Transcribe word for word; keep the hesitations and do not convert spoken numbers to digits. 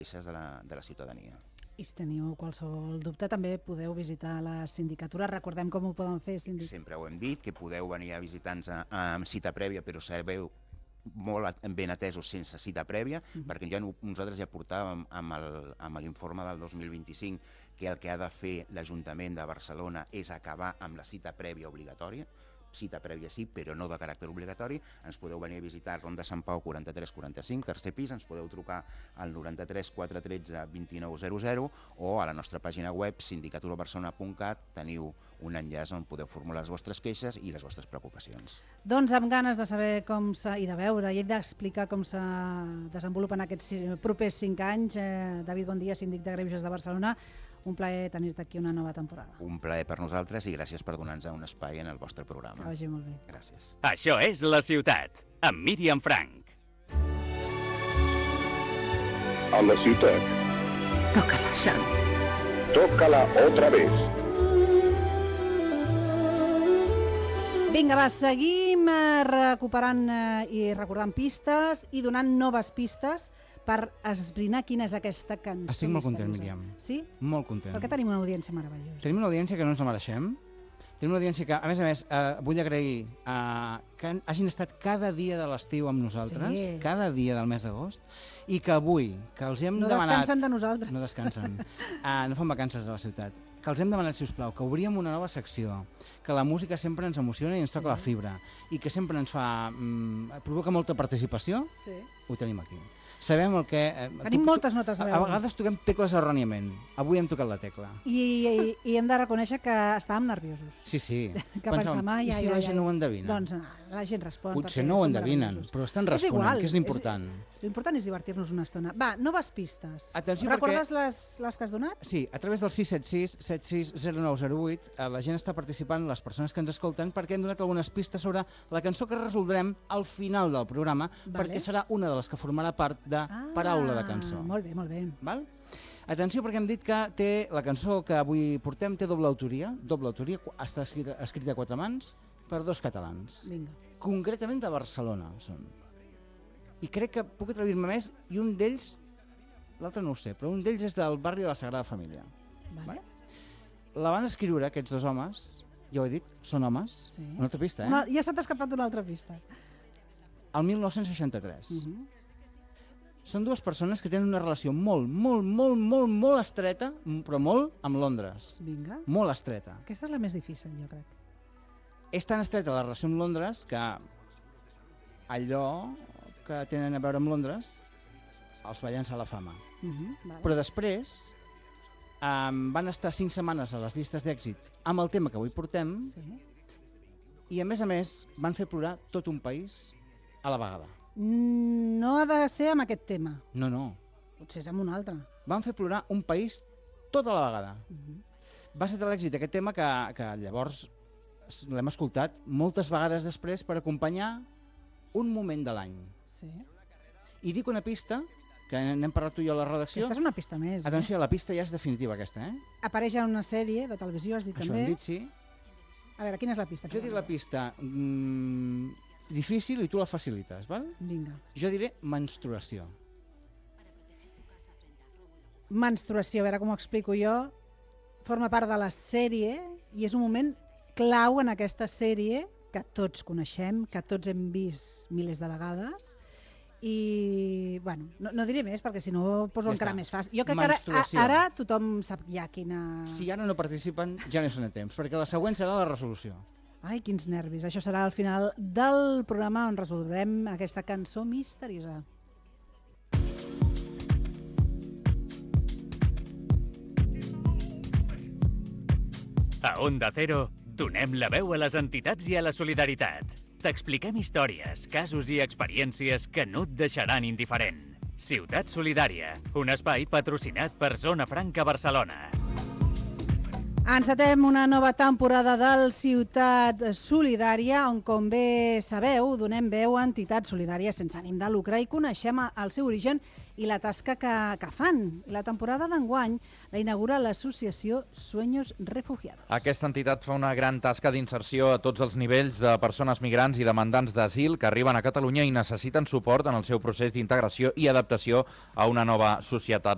queixes de la, de la ciutadania. I si teniu qualsevol dubte també podeu visitar la sindicatura. Recordem com ho poden fer, síndic. Sempre ho hem dit, que podeu venir a visitar-nos amb cita prèvia, però sabeu molt ben atesos sense cita prèvia, mm-hmm. perquè ja nosaltres ja portàvem amb l'informe del dos mil vint-i-cinc que el que ha de fer l'Ajuntament de Barcelona és acabar amb la cita prèvia obligatòria, cita prèvia sí, però no de caràcter obligatori. Ens podeu venir a visitar Ronda Sant Pau quaranta-tres quaranta-cinc, tercer pis, ens podeu trucar al noranta-tres quatre tretze vint-i-nou zero zero o a la nostra pàgina web sindicaturabarcelona punt cat teniu un enllaç on podeu formular les vostres queixes i les vostres preocupacions. Doncs amb ganes de saber com s'ha, i de veure i d'explicar com se desenvolupen aquests propers cinc anys. Eh, David, bon dia, síndic de Greuges de Barcelona. Un plaer tenir-te aquí una nova temporada. Un plaer per nosaltres i gràcies per donar-nos un espai en el vostre programa. Que vagi molt bé. Gràcies. Això és La Ciutat, amb Míriam Frank. A la ciutat. Tócala, Sam. Tócala otra vez. Vinga, va, seguim recuperant i recordant pistes i donant noves pistes per esbrinar quina és aquesta cançó. Estic molt content, Míriam. Sí? Molt content. Perquè tenim una audiència meravellosa. Tenim una audiència que no ens la mereixem. Tenim una audiència que, a més a més, eh, vull agrair eh, que hagin estat cada dia de l'estiu amb nosaltres, sí. cada dia del mes d'agost, i que avui, que els hem no demanat... No descansen de nosaltres. No descansen. uh, no fan vacances de la ciutat. Que els hem demanat, si us plau, que obríem una nova secció, que la música sempre ens emociona i ens toca sí. la fibra, i que sempre ens fa... Mm, provoca molta participació, sí. ho tenim aquí. Sabem el que... Eh, Tenim tu, moltes notes de veu. A, a vegades toquem tecles erròniament. Avui hem tocat la tecla. I, i, i hem de reconèixer que estàvem nerviosos. Sí, sí. Que pensàvem, ah, ja, I si ja, la ja, gent no ho endevina? Doncs la gent respon. Potser no ho endevinen, però estan responent, igual, que és l'important. L'important és divertir-nos una estona. Va, noves pistes. Atenció, recordes perquè... les, les que has donat? Sí, a través del sis set sis set sis zero nou zero vuit la gent està participant, les persones que ens escolten, perquè hem donat algunes pistes sobre la cançó que resoldrem al final del programa, vale. perquè serà una de les que formarà part de ah, Paraula de cançó. Molt bé, molt bé. Val? Atenció, perquè hem dit que té la cançó que avui portem té doble autoria, doble autoria, està escrita, escrita a quatre mans per dos catalans. Vinga. Concretament de Barcelona són. I crec que puc atrevir-me més, i un d'ells, l'altre no ho sé, però un d'ells és del barri de la Sagrada Família. Vale. Vale? La van escriure aquests dos homes, ja ho he dit, són homes, sí. una altra pista, eh? Una, ja s'ha escapat una altra pista. El dinou seixanta-tres. Uh -huh. Són dues persones que tenen una relació molt, molt, molt, molt, molt estreta, però molt, amb Londres. Vinga. Molt estreta. Aquesta és la més difícil, jo crec. És tan estreta la relació amb Londres que allò que tenen a veure amb Londres els va llançar a la fama. Uh -huh, vale. Però després um, van estar cinc setmanes a les llistes d'èxit amb el tema que avui portem sí. i a més a més van fer plorar tot un país a la vegada. No ha de ser amb aquest tema. No, no. Potser és amb un altre. Van fer plorar un país tot a la vegada. Uh -huh. Va ser l'èxit aquest tema que, que llavors l'hem escoltat moltes vegades després per acompanyar un moment de l'any. Sí. I dic una pista, que n'hem parlat tu i jo a la redacció. Aquesta és una pista més. Atenció, eh? la pista ja és definitiva aquesta, eh? Apareix en una sèrie de televisió, has dit Això també. Això hem dit, sí. A veure, quina és la pista? Jo dic la pista mmm, difícil i tu la facilites, val? Vinga. Jo diré menstruació. Menstruació, a veure com ho explico jo. Forma part de la sèrie i és un moment clau en aquesta sèrie que tots coneixem, que tots hem vist milers de vegades i, bueno, no, no diré més perquè si no poso ja encara està. Més fàcil. Jo crec que ara, ara tothom sap ja quina... Si ara no participen ja no són a temps, perquè la següent serà la resolució. Ai, quins nervis. Això serà al final del programa on resoldrem aquesta cançó misteriosa. A Onda Cero, donem la veu a les entitats i a la solidaritat. T'expliquem històries, casos i experiències que no et deixaran indiferent. Ciutat Solidària, un espai patrocinat per Zona Franca Barcelona. Encetem una nova temporada del Ciutat Solidària, on, com bé sabeu, donem veu a entitats solidàries sense ànim de lucre i coneixem el seu origen i la tasca que, que fan. I la temporada d'enguany la inaugura l'associació Sueños Refugiados. Aquesta entitat fa una gran tasca d'inserció a tots els nivells de persones migrants i demandants d'asil que arriben a Catalunya i necessiten suport en el seu procés d'integració i adaptació a una nova societat.